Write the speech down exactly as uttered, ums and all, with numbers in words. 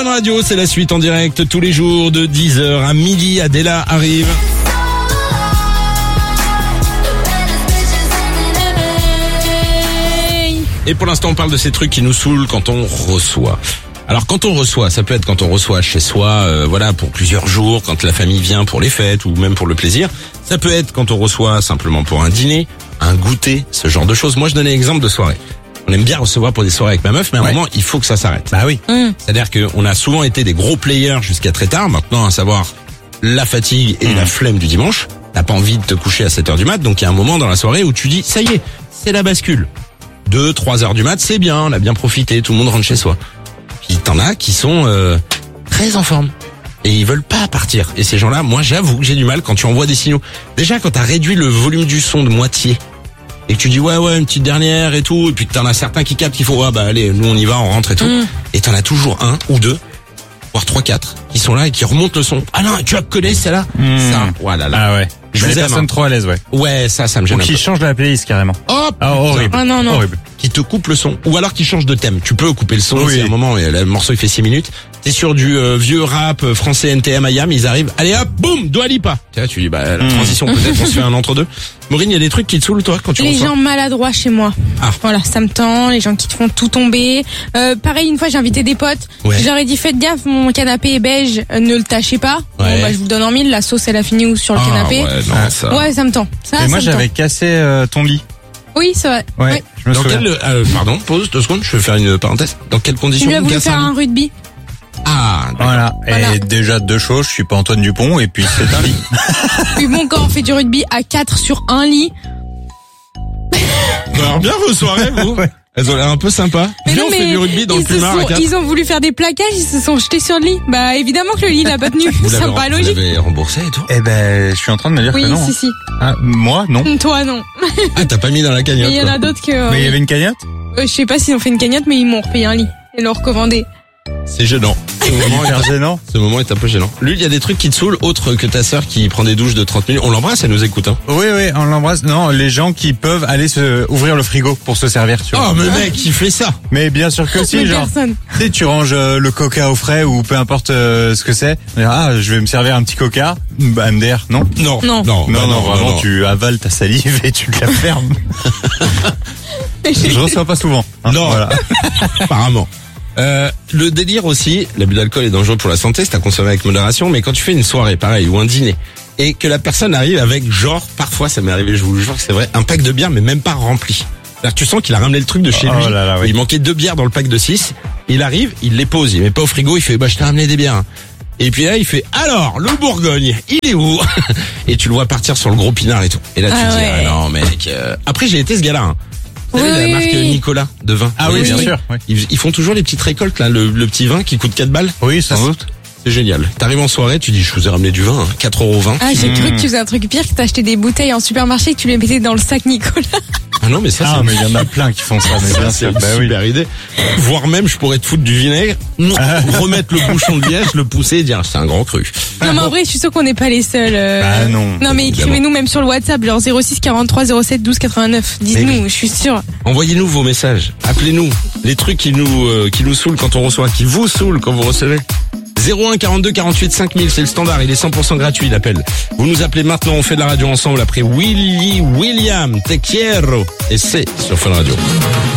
Radio, c'est la suite en direct tous les jours de dix heures à midi. Adela arrive. Et pour l'instant, on parle de ces trucs qui nous saoulent quand on reçoit. Alors quand on reçoit, ça peut être quand on reçoit chez soi, euh, voilà, pour plusieurs jours, quand la famille vient pour les fêtes ou même pour le plaisir. Ça peut être quand on reçoit simplement pour un dîner, un goûter, ce genre de choses. Moi, je donnais l'exemple de soirée. On aime bien recevoir pour des soirées avec ma meuf, mais à un ouais. moment, il faut que ça s'arrête. Bah oui. Mmh. C'est-à-dire qu'on a souvent été des gros players jusqu'à très tard. Maintenant, à savoir la fatigue et mmh. la flemme du dimanche. T'as pas envie de te coucher à sept heures du mat, donc il y a un moment dans la soirée où tu dis, ça y est, c'est la bascule. deux, trois heures du mat, c'est bien, on a bien profité, tout le monde rentre chez soi. Puis t'en as qui sont euh, très en forme et ils veulent pas partir. Et ces gens-là, moi j'avoue que j'ai du mal quand tu envoies des signaux. Déjà quand t'as réduit le volume du son de moitié et que tu dis ouais ouais une petite dernière et tout, et puis que t'en as certains qui captent qu'il faut ouais bah allez nous on y va, on rentre et tout. Mmh. Et t'en as toujours un ou deux, voire trois quatre qui sont là et qui remontent le son. Ah non, tu la connais celle-là mmh. Ça, voilà là. Ah ouais. Je les personnes trop à l'aise, ouais. Ouais, ça, ça me gêne. Ou qui changent la playlist carrément. Oh, ah, horrible. Ah non non. Horrible. Qui te coupe le son, ou alors qui change de thème. Tu peux couper le son, oui. c'est un moment, le morceau il fait six minutes. T'es sur du euh, vieux rap euh, français N T M I A M, ils arrivent. Allez hop, boum, Dua Lipa. Tu vois, tu dis bah la mmh. transition peut-être on se fait un entre deux. Maureen, il y a des trucs qui te saoulent toi quand tu Les reçois? gens maladroits chez moi. Ah. Voilà, ça me tend, les gens qui te font tout tomber. Euh, pareil, une fois j'ai invité des potes. Ouais. Je leur ai dit faites gaffe, mon canapé est beige, euh, ne le tâchez pas. Ouais. Bon bah je vous le donne en mille, la sauce elle a fini où sur le ah, canapé. Ouais, non, ça. ouais, ça me tend. Ça, Et ça moi me j'avais tend. cassé euh, ton lit. Oui, c'est vrai. Ouais. ouais. Je me Dans souviens. quel, euh, pardon, pause deux secondes, je vais faire une parenthèse. Dans quelles conditions Tu lui as voulu faire un rugby. Ah, voilà. voilà. Et déjà deux choses, je suis pas Antoine Dupont et puis c'est un lit. Puis bon, quand on fait du rugby à quatre sur un lit. Alors bien vos soirées, vous. Ouais. Elles ont l'air un peu sympas. Mais Viens, non, on mais fait du rugby dans ils le plumard sont, à quatre. Ils ont voulu faire des plaquages, ils se sont jetés sur le lit. Bah évidemment que le lit n'a pas tenu. Vous Ça l'avez, me paraît vous logique. l'avez remboursé et tout? Eh ben, je suis en train de me dire Oui, que non. si, si. Ah, moi, non. Toi, non. Ah, t'as pas mis dans la cagnotte. Mais il y en a d'autres que... Euh, Mais il y avait une cagnotte? euh, je sais pas s'ils ont fait une cagnotte, mais ils m'ont repayé un lit. Et l'ont recommandé. C'est gênant. Ce moment, est gênant. Ce moment est un peu gênant. Lui, il y a des trucs qui te saoulent, autres que ta sœur qui prend des douches de trente minutes. On l'embrasse, elle nous écoute, hein. Oui, oui, on l'embrasse. Non, les gens qui peuvent aller se ouvrir le frigo pour se servir, tu vois. Oh, mais mec, il fait ça. Mais bien sûr que si, Mais genre. personne. Tu sais, tu ranges euh, le coca au frais ou peu importe euh, ce que c'est. Ah, je vais me servir un petit coca. Bah, M D R, non? Non. Non. Non, Non, bah non, vraiment, non. tu avales ta salive et tu te la fermes. Je reçois pas souvent. Hein, Non. Voilà. Apparemment. Euh, le délire aussi, l'abus d'alcool est dangereux pour la santé, c'est à consommer avec modération, mais quand tu fais une soirée, pareil, ou un dîner, et que la personne arrive avec genre, parfois ça m'est arrivé, je vous le jure que c'est vrai, un pack de bière, mais même pas rempli. C'est-à-dire que tu sens qu'il a ramené le truc de chez Oh lui, là là, oui. il manquait deux bières dans le pack de six, il arrive, il les pose, il met pas au frigo, il fait, bah je t'ai ramené des bières. Et puis là, il fait, alors, le Bourgogne, il est où? Et tu le vois partir sur le gros pinard et tout. Et là, tu Ah te dis, ouais. ah non, mec, euh... après j'ai été ce gars-là, hein. Vous savez, Oui, la oui, marque oui. Nicolas de vin. Ah oui, Vous bien voyez, sûr. Oui, Ils, ils font toujours les petites récoltes, là, le, le petit vin qui coûte quatre balles. oui sans doute. C'est génial. T'arrives en soirée, tu dis, je vous ai ramené du vin, hein, quatre euros vingt. Ah, j'ai Mmh. cru que tu faisais un truc pire, que t'achetais des bouteilles en supermarché et que tu les mettais dans le sac Nicolas. Ah non, mais ça, Ah, c'est, mais il y en a plein qui font ça, mais ça, bien c'est sûr. une Bah oui. super idée. Voire même, je pourrais te foutre du vinaigre, remettre le bouchon de liège, le pousser et dire, c'est un grand cru. Non, mais en vrai, je suis sûre qu'on n'est pas les seuls. euh. Ah non. Non, mais écrivez-nous même sur le WhatsApp, genre zéro six quarante-trois zéro sept douze quatre-vingt-neuf. Dites-nous, Mais- je suis sûre. Envoyez-nous vos messages. Appelez-nous. Les trucs qui nous, euh, qui nous saoulent quand on reçoit, qui vous saoulent quand vous recevez. zéro un quarante-deux quarante-huit cinq mille, c'est le standard, il est cent pour cent gratuit l'appel. Vous nous appelez maintenant, on fait de la radio ensemble après Willy William, Te quiero. Et c'est sur Fun Radio.